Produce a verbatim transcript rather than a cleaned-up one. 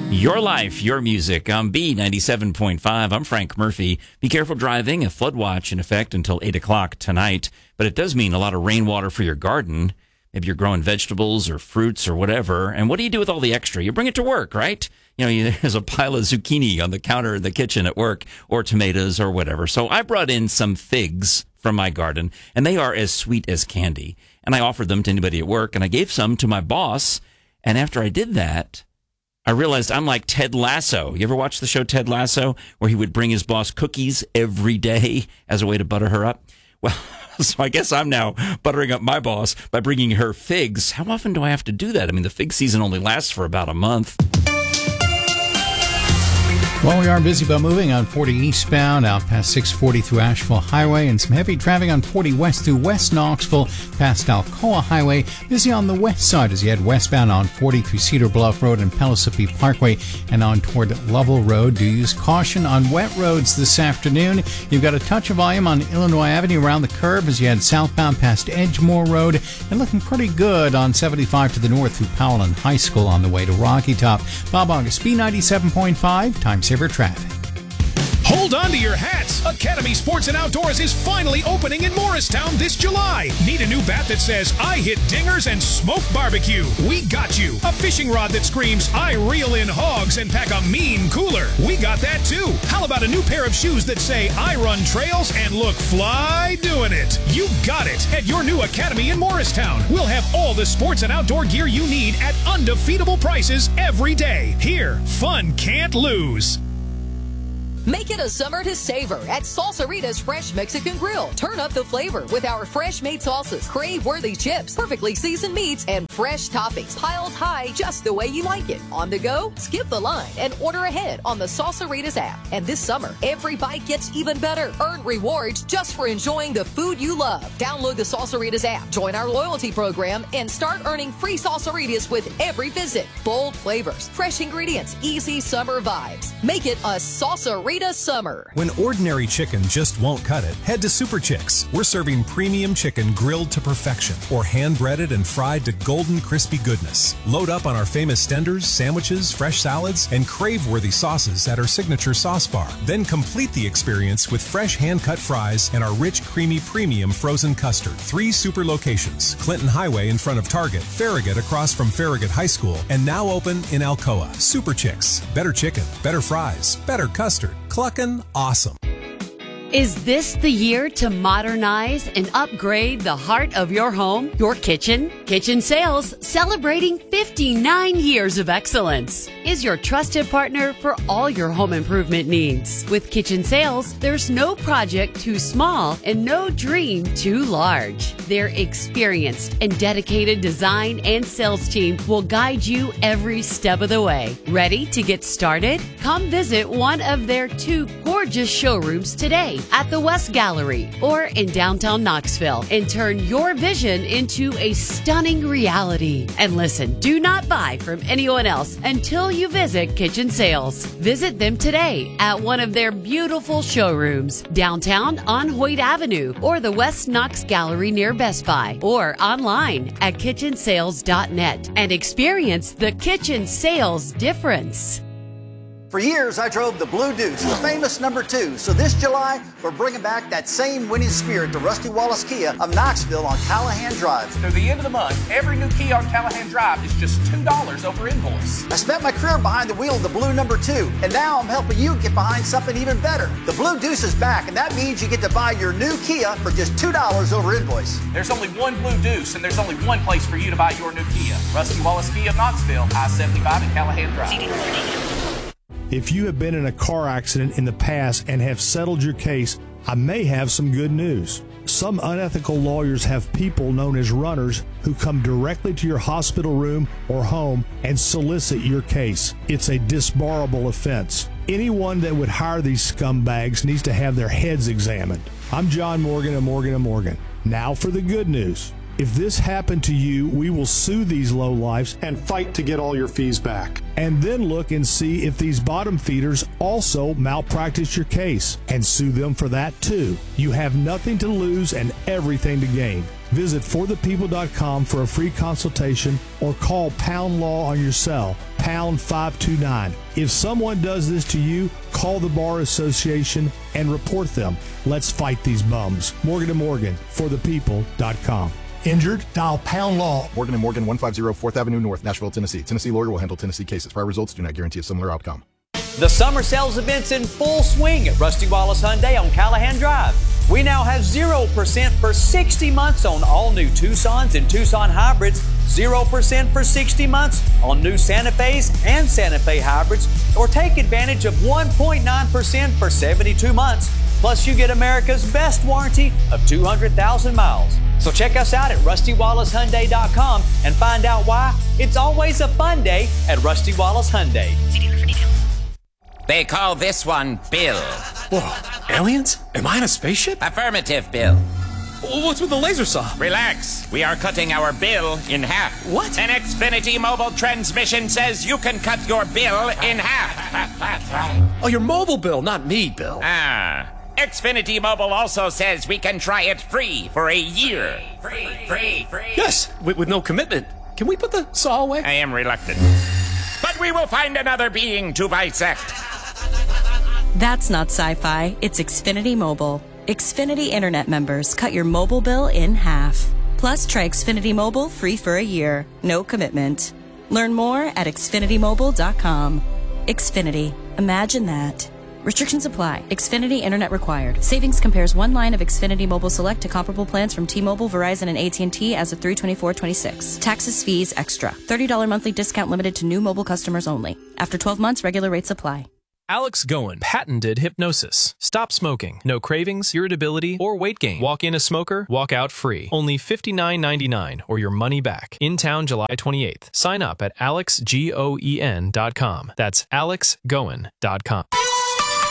Your life, your music. I'm B ninety-seven point five. I'm Frank Murphy. Be careful driving. A flood watch in effect until eight o'clock tonight. But it does mean a lot of rainwater for your garden. Maybe you're growing vegetables or fruits or whatever. And what do you do with all the extra? You bring it to work, right? You know, you, there's a pile of zucchini on the counter in the kitchen at work, or tomatoes or whatever. So I brought in some figs from my garden, and they are as sweet as candy. And I offered them to anybody at work, and I gave some to my boss. And after I did that, I realized I'm like Ted Lasso. You ever watch the show Ted Lasso, where he would bring his boss cookies every day as a way to butter her up? Well, so I guess I'm now buttering up my boss by bringing her figs. How often do I have to do that? I mean, the fig season only lasts for about a month. Well, we are busy about moving on forty eastbound out past six forty through Asheville Highway, and some heavy traffic on forty west through West Knoxville past Alcoa Highway. Busy on the west side as you head westbound on forty through Cedar Bluff Road and Pellissippi Parkway and on toward Lovell Road. Do use caution on wet roads this afternoon. You've got a touch of volume on Illinois Avenue around the curve as you head southbound past Edgemore Road, and looking pretty good on seventy-five to the north through Powell and High School on the way to Rocky Top. Bob August, B ninety-seven point five, time saver traffic. Hold on to your hats! Academy Sports and Outdoors is finally opening in Morristown this July. Need a new bat that says, I hit dingers and smoke barbecue? We got you. A fishing rod that screams, I reel in hogs and pack a mean cooler? We got that too. How about a new pair of shoes that say, I run trails and look fly doing it? You got it at your new Academy in Morristown. We'll have all the sports and outdoor gear you need at undefeatable prices every day. Here, fun can't lose. Make it a summer to savor at Salsarita's Fresh Mexican Grill. Turn up the flavor with our fresh-made salsas, crave-worthy chips, perfectly seasoned meats, and fresh toppings piled high just the way you like it. On the go? Skip the line and order ahead on the Salsarita's app. And this summer, every bite gets even better. Earn rewards just for enjoying the food you love. Download the Salsarita's app, join our loyalty program, and start earning free Salsaritas with every visit. Bold flavors, fresh ingredients, easy summer vibes. Make it a Salsarita summer. When ordinary chicken just won't cut it, head to Super Chicks. We're serving premium chicken grilled to perfection or hand-breaded and fried to golden crispy goodness. Load up on our famous tenders, sandwiches, fresh salads, and crave-worthy sauces at our signature sauce bar. Then complete the experience with fresh hand-cut fries and our rich, creamy, premium frozen custard. Three super locations: Clinton Highway in front of Target, Farragut across from Farragut High School, and now open in Alcoa. Super Chicks. Better chicken, better fries, better custard. Cluckin' awesome. Is this the year to modernize and upgrade the heart of your home, your kitchen? Kitchen Sales, celebrating fifty-nine years of excellence, is your trusted partner for all your home improvement needs. With Kitchen Sales, there's no project too small and no dream too large. Their experienced and dedicated design and sales team will guide you every step of the way. Ready to get started? Come visit one of their two gorgeous showrooms today at the West Gallery or in downtown Knoxville and turn your vision into a stunning reality. And listen, do not buy from anyone else until you visit Kitchen Sales. Visit them today at one of their beautiful showrooms downtown on Hoyt Avenue or the West Knox Gallery near Best Buy, or online at kitchen sales dot net and experience the Kitchen Sales difference. For years, I drove the Blue Deuce, the famous number two. So this July, we're bringing back that same winning spirit to Rusty Wallace Kia of Knoxville on Callahan Drive. Through the end of the month, every new Kia on Callahan Drive is just two dollars over invoice. I spent my career behind the wheel of the Blue number two, and now I'm helping you get behind something even better. The Blue Deuce is back, and that means you get to buy your new Kia for just two dollars over invoice. There's only one Blue Deuce, and there's only one place for you to buy your new Kia. Rusty Wallace Kia of Knoxville, I seventy-five and Callahan Drive. If you have been in a car accident in the past and have settled your case, I may have some good news. Some unethical lawyers have people known as runners who come directly to your hospital room or home and solicit your case. It's a disbarable offense. Anyone that would hire these scumbags needs to have their heads examined. I'm John Morgan of Morgan and Morgan. Now for the good news. If this happened to you, we will sue these lowlifes and fight to get all your fees back. And then look and see if these bottom feeders also malpractice your case and sue them for that too. You have nothing to lose and everything to gain. Visit for the people dot com for a free consultation or call Pound Law on your cell. pound five two nine. If someone does this to you, call the Bar Association and report them. Let's fight these bums. Morgan and Morgan, for the people dot com. Injured? Dial pound law. Morgan and Morgan, one fifty fourth Avenue North, Nashville, Tennessee. Tennessee lawyer will handle Tennessee cases. Prior results do not guarantee a similar outcome. The summer sales event's in full swing at Rusty Wallace Hyundai on Callahan Drive. We now have zero percent for sixty months on all new Tucsons and Tucson hybrids, zero percent for sixty months on new Santa Fe's and Santa Fe hybrids, or take advantage of one point nine percent for seventy-two months. Plus, you get America's best warranty of two hundred thousand miles. So check us out at rusty wallace hyundai dot com and find out why it's always a fun day at Rusty Wallace Hyundai. They call this one Bill. Whoa, aliens? Am I in a spaceship? Affirmative, Bill. What's with the laser saw? Relax. We are cutting our bill in half. What? An Xfinity mobile transmission says you can cut your bill in half. Oh, your mobile bill, not me, Bill. Ah. Xfinity Mobile also says we can try it free for a year. Free, free, free. Yes, with, with no commitment. Can we put the saw away? I am reluctant. But we will find another being to bisect. That's not sci-fi. It's Xfinity Mobile. Xfinity Internet members cut your mobile bill in half. Plus, try Xfinity Mobile free for a year. No commitment. Learn more at xfinity mobile dot com. Xfinity. Imagine that. Restrictions apply. Xfinity Internet required. Savings compares one line of Xfinity Mobile Select to comparable plans from T-Mobile, Verizon, and A T and T as of three twenty-four twenty-six. Taxes, fees, extra. thirty dollars monthly discount limited to new mobile customers only. After twelve months, regular rates apply. Alex Goen patented hypnosis. Stop smoking. No cravings, irritability, or weight gain. Walk in a smoker, walk out free. Only fifty-nine ninety-nine or your money back. In town July twenty-eighth. Sign up at alex goen dot com. That's alex goen dot com.